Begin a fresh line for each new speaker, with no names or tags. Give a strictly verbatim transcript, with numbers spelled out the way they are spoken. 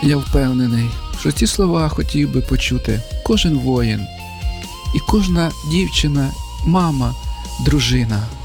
Я впевнений, що ці слова хотів би почути кожен воїн і кожна дівчина, мама, дружина.